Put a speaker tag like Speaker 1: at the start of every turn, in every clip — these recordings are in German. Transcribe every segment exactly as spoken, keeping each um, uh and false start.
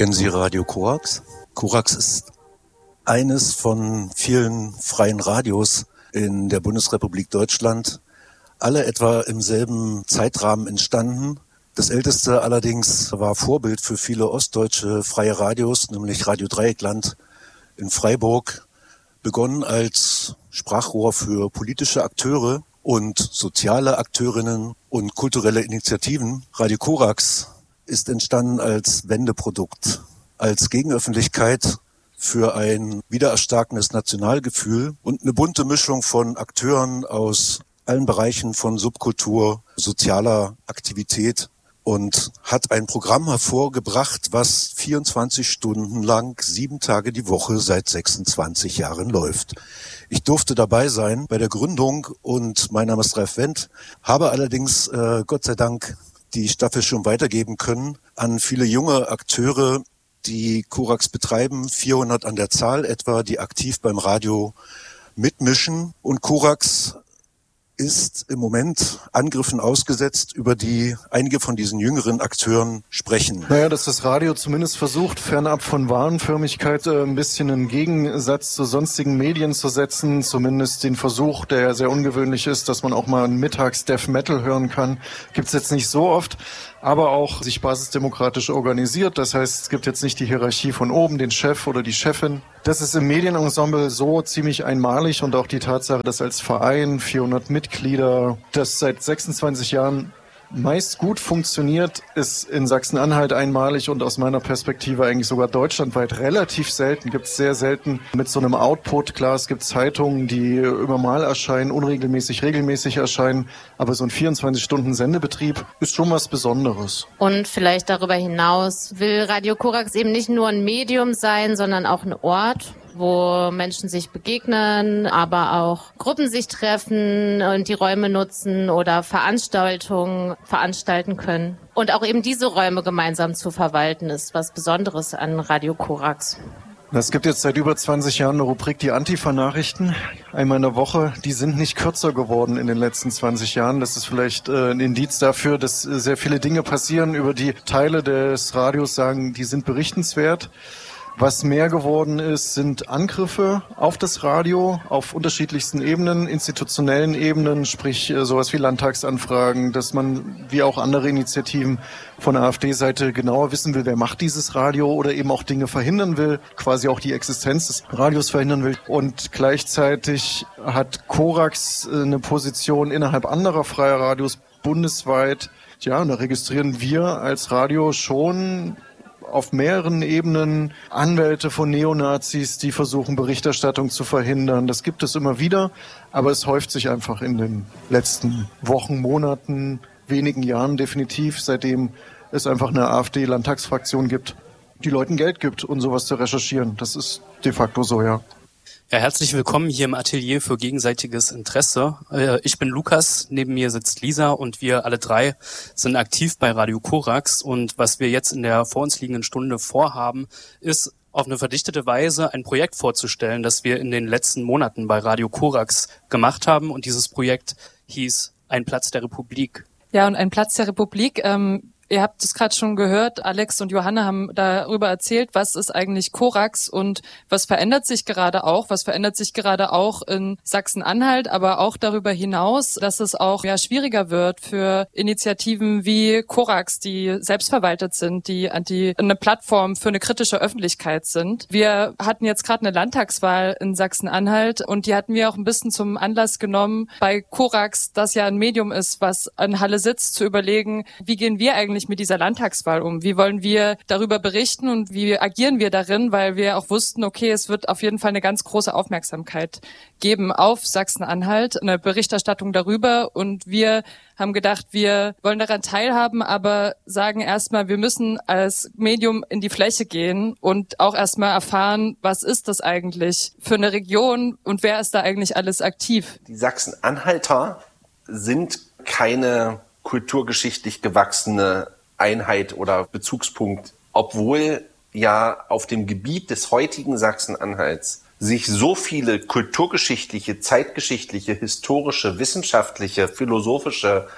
Speaker 1: Kennen Sie Radio Korax? Korax ist eines von vielen freien Radios in der Bundesrepublik Deutschland, alle etwa im selben Zeitrahmen entstanden. Das älteste allerdings war Vorbild für viele ostdeutsche freie Radios, nämlich Radio Dreieckland in Freiburg, begonnen als Sprachrohr für politische Akteure und soziale Akteurinnen und kulturelle Initiativen. Radio Korax ist entstanden als Wendeprodukt, als Gegenöffentlichkeit für ein wiedererstarkendes Nationalgefühl und eine bunte Mischung von Akteuren aus allen Bereichen von Subkultur, sozialer Aktivität und hat ein Programm hervorgebracht, was vierundzwanzig Stunden lang, sieben Tage die Woche seit sechsundzwanzig Jahren läuft. Ich durfte dabei sein bei der Gründung und mein Name ist Ralf Wendt, habe allerdings äh, Gott sei Dank die Staffel schon weitergeben können an viele junge Akteure, die Korax betreiben, vierhundert an der Zahl etwa, die aktiv beim Radio mitmischen. Und Korax ist im Moment Angriffen ausgesetzt, über die einige von diesen jüngeren Akteuren sprechen.
Speaker 2: Naja, dass das Radio zumindest versucht, fernab von Warenförmigkeit äh, ein bisschen einen Gegensatz zu sonstigen Medien zu setzen. Zumindest den Versuch, der ja sehr ungewöhnlich ist, dass man auch mal mittags Death Metal hören kann, gibt's jetzt nicht so oft. Aber auch sich basisdemokratisch organisiert. Das heißt, es gibt jetzt nicht die Hierarchie von oben, den Chef oder die Chefin. Das ist im Medienensemble so ziemlich einmalig und auch die Tatsache, dass als Verein vierhundert Mitglieder, das seit sechsundzwanzig Jahren meist gut funktioniert, ist in Sachsen-Anhalt einmalig und aus meiner Perspektive eigentlich sogar deutschlandweit relativ selten. Gibt es sehr selten mit so einem Output. Klar, es gibt Zeitungen, die immer mal erscheinen, unregelmäßig, regelmäßig erscheinen, aber so ein vierundzwanzig Stunden Sendebetrieb ist schon was Besonderes.
Speaker 3: Und vielleicht darüber hinaus will Radio Korax eben nicht nur ein Medium sein, sondern auch ein Ort, wo Menschen sich begegnen, aber auch Gruppen sich treffen und die Räume nutzen oder Veranstaltungen veranstalten können. Und auch eben diese Räume gemeinsam zu verwalten, ist was Besonderes an Radio Korax.
Speaker 2: Es gibt jetzt seit über zwanzig Jahren eine Rubrik, die Antifa-Nachrichten, einmal in der Woche. Die sind nicht kürzer geworden in den letzten zwanzig Jahren. Das ist vielleicht äh, ein Indiz dafür, dass sehr viele Dinge passieren, über die Teile des Radios sagen, die sind berichtenswert. Was mehr geworden ist, sind Angriffe auf das Radio auf unterschiedlichsten Ebenen, institutionellen Ebenen, sprich sowas wie Landtagsanfragen, dass man wie auch andere Initiativen von der AfD-Seite genauer wissen will, wer macht dieses Radio oder eben auch Dinge verhindern will, quasi auch die Existenz des Radios verhindern will. Und gleichzeitig hat Korax eine Position innerhalb anderer freier Radios bundesweit. Ja, und da registrieren wir als Radio schon auf mehreren Ebenen Anwälte von Neonazis, die versuchen, Berichterstattung zu verhindern. Das gibt es immer wieder, aber es häuft sich einfach in den letzten Wochen, Monaten, wenigen Jahren definitiv, seitdem es einfach eine AfD-Landtagsfraktion gibt, die Leuten Geld gibt, um sowas zu recherchieren. Das ist de facto so, ja.
Speaker 4: Ja, herzlich willkommen hier im Atelier für gegenseitiges Interesse. Ich bin Lukas, neben mir sitzt Lisa und wir alle drei sind aktiv bei Radio Korax. Und was wir jetzt in der vor uns liegenden Stunde vorhaben, ist auf eine verdichtete Weise ein Projekt vorzustellen, das wir in den letzten Monaten bei Radio Korax gemacht haben. Und dieses Projekt hieß Ein Platz der Republik.
Speaker 5: Ja, und Ein Platz der Republik, ähm ihr habt es gerade schon gehört, Alex und Johanna haben darüber erzählt, was ist eigentlich Korax und was verändert sich gerade auch, was verändert sich gerade auch in Sachsen-Anhalt, aber auch darüber hinaus, dass es auch ja schwieriger wird für Initiativen wie Korax, die selbstverwaltet sind, die anti eine Plattform für eine kritische Öffentlichkeit sind. Wir hatten jetzt gerade eine Landtagswahl in Sachsen-Anhalt und die hatten wir auch ein bisschen zum Anlass genommen, bei Korax, das ja ein Medium ist, was in Halle sitzt, zu überlegen, wie gehen wir eigentlich mit dieser Landtagswahl um? Wie wollen wir darüber berichten und wie agieren wir darin? Weil wir auch wussten, okay, es wird auf jeden Fall eine ganz große Aufmerksamkeit geben auf Sachsen-Anhalt, eine Berichterstattung darüber. Und wir haben gedacht, wir wollen daran teilhaben, aber sagen erstmal, wir müssen als Medium in die Fläche gehen und auch erstmal erfahren, was ist das eigentlich für eine Region und wer ist da eigentlich alles aktiv?
Speaker 6: Die Sachsen-Anhalter sind keine kulturgeschichtlich gewachsene Einheit oder Bezugspunkt, obwohl ja auf dem Gebiet des heutigen Sachsen-Anhalts sich so viele kulturgeschichtliche, zeitgeschichtliche, historische, wissenschaftliche, philosophische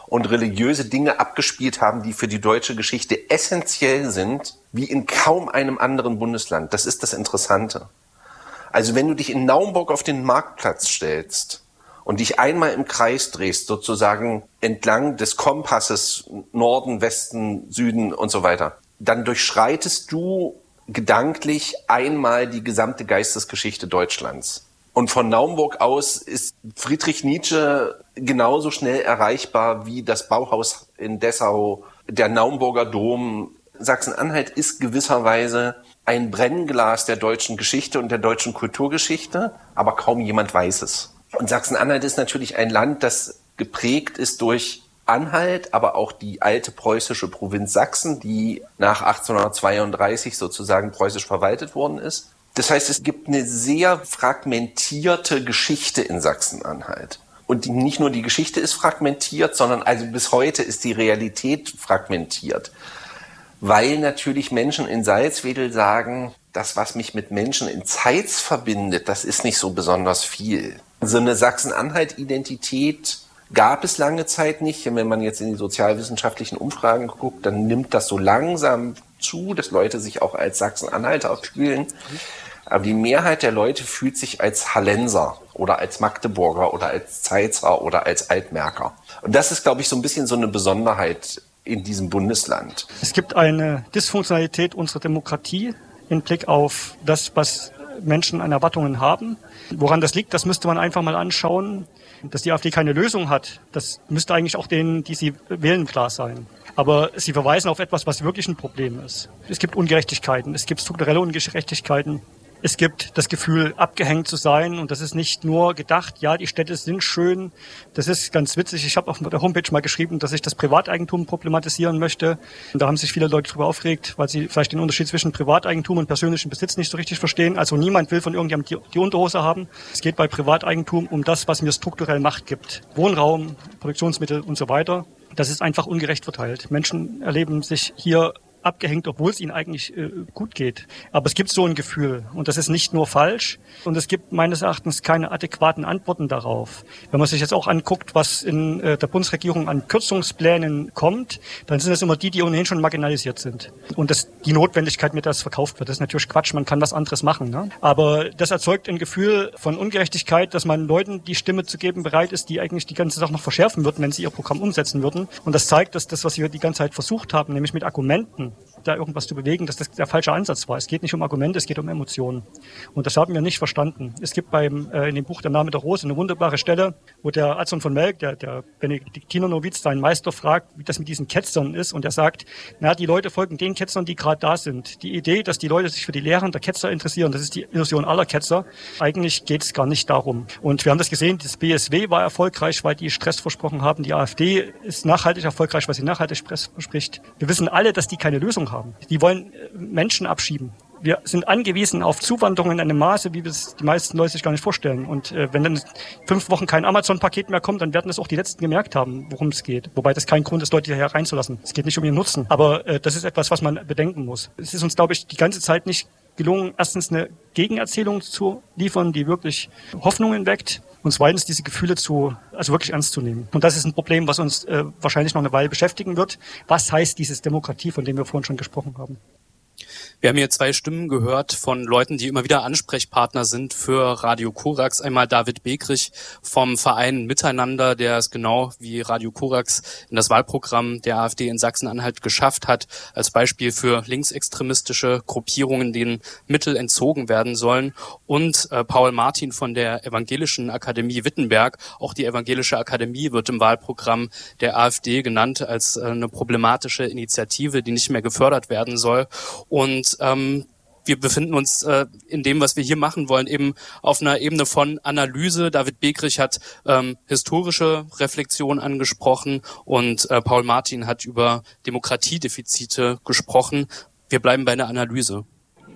Speaker 6: und religiöse Dinge abgespielt haben, die für die deutsche Geschichte essentiell sind, wie in kaum einem anderen Bundesland. Das ist das Interessante. Also wenn du dich in Naumburg auf den Marktplatz stellst und dich einmal im Kreis drehst, sozusagen entlang des Kompasses Norden, Westen, Süden und so weiter, dann durchschreitest du gedanklich einmal die gesamte Geistesgeschichte Deutschlands. Und von Naumburg aus ist Friedrich Nietzsche genauso schnell erreichbar wie das Bauhaus in Dessau, der Naumburger Dom. Sachsen-Anhalt ist gewisserweise ein Brennglas der deutschen Geschichte und der deutschen Kulturgeschichte, aber kaum jemand weiß es. Und Sachsen-Anhalt ist natürlich ein Land, das geprägt ist durch Anhalt, aber auch die alte preußische Provinz Sachsen, die nach achtzehnhundertzweiunddreißig sozusagen preußisch verwaltet worden ist. Das heißt, es gibt eine sehr fragmentierte Geschichte in Sachsen-Anhalt. Und die, nicht nur die Geschichte ist fragmentiert, sondern also bis heute ist die Realität fragmentiert. Weil natürlich Menschen in Salzwedel sagen, das, was mich mit Menschen in Zeitz verbindet, das ist nicht so besonders viel. So eine Sachsen-Anhalt-Identität gab es lange Zeit nicht. Wenn man jetzt in die sozialwissenschaftlichen Umfragen guckt, dann nimmt das so langsam zu, dass Leute sich auch als Sachsen-Anhalter fühlen. Aber die Mehrheit der Leute fühlt sich als Hallenser oder als Magdeburger oder als Zeitzer oder als Altmärker. Und das ist, glaube ich, so ein bisschen so eine Besonderheit in diesem Bundesland.
Speaker 7: Es gibt eine Dysfunktionalität unserer Demokratie im Blick auf das, was Menschen an Erwartungen haben. Woran das liegt, das müsste man einfach mal anschauen. Dass die AfD keine Lösung hat, das müsste eigentlich auch denen, die sie wählen, klar sein. Aber sie verweisen auf etwas, was wirklich ein Problem ist. Es gibt Ungerechtigkeiten, es gibt strukturelle Ungerechtigkeiten. Es gibt das Gefühl, abgehängt zu sein. Und das ist nicht nur gedacht, ja, die Städte sind schön. Das ist ganz witzig. Ich habe auf der Homepage mal geschrieben, dass ich das Privateigentum problematisieren möchte. Und da haben sich viele Leute drüber aufgeregt, weil sie vielleicht den Unterschied zwischen Privateigentum und persönlichem Besitz nicht so richtig verstehen. Also niemand will von irgendjemandem die, die Unterhose haben. Es geht bei Privateigentum um das, was mir strukturell Macht gibt. Wohnraum, Produktionsmittel und so weiter. Das ist einfach ungerecht verteilt. Menschen erleben sich hier abgehängt, obwohl es ihnen eigentlich äh, gut geht. Aber es gibt so ein Gefühl und das ist nicht nur falsch und es gibt meines Erachtens keine adäquaten Antworten darauf. Wenn man sich jetzt auch anguckt, was in äh, der Bundesregierung an Kürzungsplänen kommt, dann sind es immer die, die ohnehin schon marginalisiert sind. Und das, die Notwendigkeit, mit der es verkauft wird, das ist natürlich Quatsch, man kann was anderes machen. Ne? Aber das erzeugt ein Gefühl von Ungerechtigkeit, dass man Leuten die Stimme zu geben bereit ist, die eigentlich die ganze Sache noch verschärfen würden, wenn sie ihr Programm umsetzen würden. Und das zeigt, dass das, was wir die ganze Zeit versucht haben, nämlich mit Argumenten da irgendwas zu bewegen, dass das der falsche Ansatz war. Es geht nicht um Argumente, es geht um Emotionen. Und das haben wir nicht verstanden. Es gibt beim äh, in dem Buch Der Name der Rose eine wunderbare Stelle, wo der Adson von Melk, der, der Benediktinernoviz, seinen Meister fragt, wie das mit diesen Ketzern ist. Und er sagt, na, die Leute folgen den Ketzern, die gerade da sind. Die Idee, dass die Leute sich für die Lehren der Ketzer interessieren, das ist die Illusion aller Ketzer. Eigentlich geht es gar nicht darum. Und wir haben das gesehen, das B S W war erfolgreich, weil die Stress versprochen haben. Die AfD ist nachhaltig erfolgreich, weil sie nachhaltig Stress verspricht. Wir wissen alle, dass die keine Lösung haben. Die wollen Menschen abschieben. Wir sind angewiesen auf Zuwanderung in einem Maße, wie es die meisten Leute sich gar nicht vorstellen. Und äh, wenn dann fünf Wochen kein Amazon-Paket mehr kommt, dann werden das auch die Letzten gemerkt haben, worum es geht. Wobei das kein Grund ist, Leute hierher reinzulassen. Es geht nicht um ihren Nutzen. Aber äh, das ist etwas, was man bedenken muss. Es ist uns, glaube ich, die ganze Zeit nicht gelungen, erstens eine Gegenerzählung zu liefern, die wirklich Hoffnungen weckt. Und zweitens diese Gefühle zu, also wirklich ernst zu nehmen. Und das ist ein Problem, was uns äh, wahrscheinlich noch eine Weile beschäftigen wird. Was heißt dieses Demokratie, von dem wir vorhin schon gesprochen haben?
Speaker 4: Wir haben hier zwei Stimmen gehört von Leuten, die immer wieder Ansprechpartner sind für Radio Korax. Einmal David Begrich vom Verein Miteinander, der es genau wie Radio Korax in das Wahlprogramm der AfD in Sachsen-Anhalt geschafft hat, als Beispiel für linksextremistische Gruppierungen, denen Mittel entzogen werden sollen. Und äh, Paul Martin von der Evangelischen Akademie Wittenberg. Auch die Evangelische Akademie wird im Wahlprogramm der AfD genannt als äh, eine problematische Initiative, die nicht mehr gefördert werden soll. Und ähm, wir befinden uns äh, in dem, was wir hier machen wollen, eben auf einer Ebene von Analyse. David Begrich hat ähm, historische Reflexion angesprochen und äh, Paul Martin hat über Demokratiedefizite gesprochen. Wir bleiben bei einer Analyse.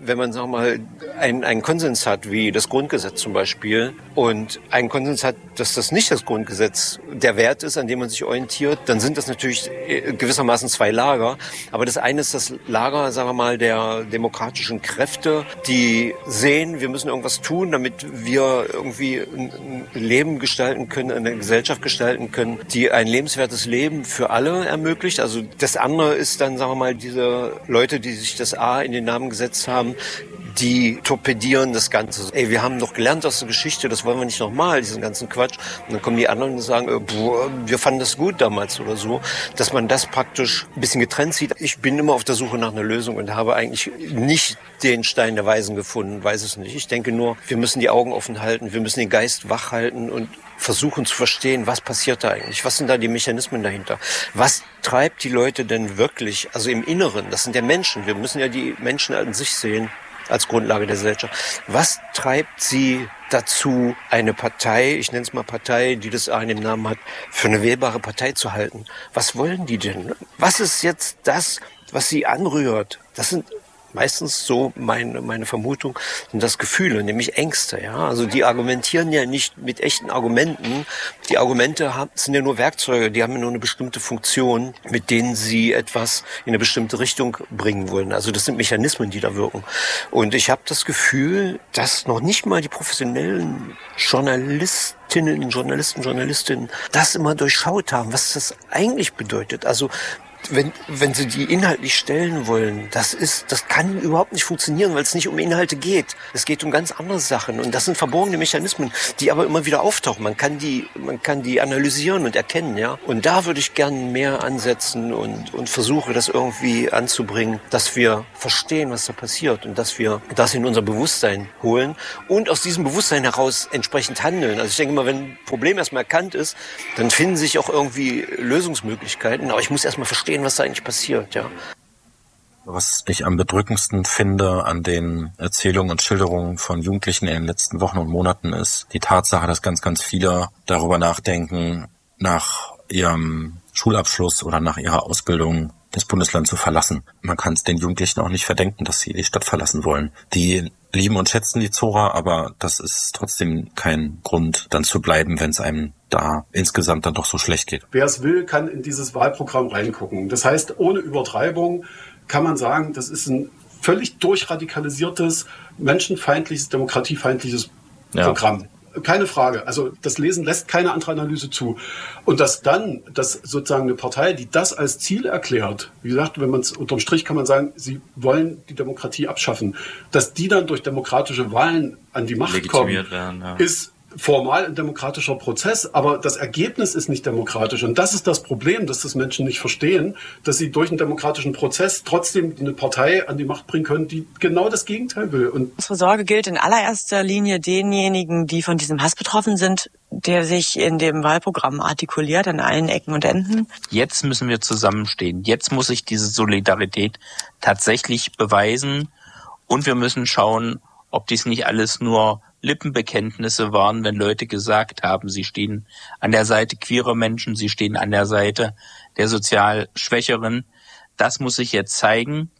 Speaker 8: wenn man, sagen wir mal, einen, einen Konsens hat, wie das Grundgesetz zum Beispiel, und einen Konsens hat, dass das nicht das Grundgesetz der Wert ist, an dem man sich orientiert, dann sind das natürlich gewissermaßen zwei Lager. Aber das eine ist das Lager, sagen wir mal, der demokratischen Kräfte, die sehen, wir müssen irgendwas tun, damit wir irgendwie ein Leben gestalten können, eine Gesellschaft gestalten können, die ein lebenswertes Leben für alle ermöglicht. Also das andere ist dann, sagen wir mal, diese Leute, die sich das A in den Namen gesetzt haben, die torpedieren das Ganze. Ey, wir haben doch gelernt aus der Geschichte, das wollen wir nicht nochmal, diesen ganzen Quatsch. Und dann kommen die anderen und sagen, äh, boah, wir fanden das gut damals oder so. Dass man das praktisch ein bisschen getrennt sieht. Ich bin immer auf der Suche nach einer Lösung und habe eigentlich nicht den Stein der Weisen gefunden, weiß es nicht. Ich denke nur, wir müssen die Augen offen halten, wir müssen den Geist wach halten und versuchen zu verstehen, was passiert da eigentlich? Was sind da die Mechanismen dahinter? Was treibt die Leute denn wirklich, also im Inneren? Das sind ja Menschen. Wir müssen ja die Menschen an sich sehen als Grundlage der Gesellschaft. Was treibt sie dazu, eine Partei, ich nenne es mal Partei, die das A in dem Namen hat, für eine wählbare Partei zu halten? Was wollen die denn? Was ist jetzt das, was sie anrührt? Das sind meistens, so meine, meine Vermutung, sind das Gefühle, nämlich Ängste. Ja? Also die argumentieren ja nicht mit echten Argumenten. Die Argumente haben, sind ja nur Werkzeuge, die haben ja nur eine bestimmte Funktion, mit denen sie etwas in eine bestimmte Richtung bringen wollen. Also das sind Mechanismen, die da wirken. Und ich habe das Gefühl, dass noch nicht mal die professionellen Journalistinnen, Journalisten, Journalistinnen das immer durchschaut haben, was das eigentlich bedeutet. Also Wenn, wenn sie die inhaltlich stellen wollen, das ist, das kann überhaupt nicht funktionieren, weil es nicht um Inhalte geht. Es geht um ganz andere Sachen. Und das sind verborgene Mechanismen, die aber immer wieder auftauchen. Man kann die, man kann die analysieren und erkennen, ja. Und da würde ich gern mehr ansetzen und, und versuche, das irgendwie anzubringen, dass wir verstehen, was da passiert und dass wir das in unser Bewusstsein holen und aus diesem Bewusstsein heraus entsprechend handeln. Also ich denke mal, wenn ein Problem erstmal erkannt ist, dann finden sich auch irgendwie Lösungsmöglichkeiten. Aber ich muss erstmal verstehen, was da eigentlich passiert, ja.
Speaker 9: Was ich am bedrückendsten finde an den Erzählungen und Schilderungen von Jugendlichen in den letzten Wochen und Monaten ist die Tatsache, dass ganz, ganz viele darüber nachdenken, nach ihrem Schulabschluss oder nach ihrer Ausbildung das Bundesland zu verlassen. Man kann es den Jugendlichen auch nicht verdenken, dass sie die Stadt verlassen wollen. Die lieben und schätzen die Zora, aber das ist trotzdem kein Grund, dann zu bleiben, wenn es einem da insgesamt dann doch so schlecht geht.
Speaker 10: Wer es will, kann in dieses Wahlprogramm reingucken. Das heißt, ohne Übertreibung kann man sagen, das ist ein völlig durchradikalisiertes, menschenfeindliches, demokratiefeindliches ja. Programm. Keine Frage. Also das Lesen lässt keine andere Analyse zu. Und dass dann, dass sozusagen eine Partei, die das als Ziel erklärt, wie gesagt, wenn man es unterm Strich kann man sagen, sie wollen die Demokratie abschaffen, dass die dann durch demokratische Wahlen an die Macht kommen, werden, ja. ist formal ein demokratischer Prozess, aber das Ergebnis ist nicht demokratisch. Und das ist das Problem, dass das Menschen nicht verstehen, dass sie durch einen demokratischen Prozess trotzdem eine Partei an die Macht bringen können, die genau das Gegenteil will. Und
Speaker 11: unsere Sorge gilt in allererster Linie denjenigen, die von diesem Hass betroffen sind, der sich in dem Wahlprogramm artikuliert an allen Ecken und Enden.
Speaker 12: Jetzt müssen wir zusammenstehen. Jetzt muss sich diese Solidarität tatsächlich beweisen. Und wir müssen schauen, ob dies nicht alles nur Lippenbekenntnisse waren, wenn Leute gesagt haben, sie stehen an der Seite queerer Menschen, sie stehen an der Seite der sozial Schwächeren. Das muss sich jetzt zeigen.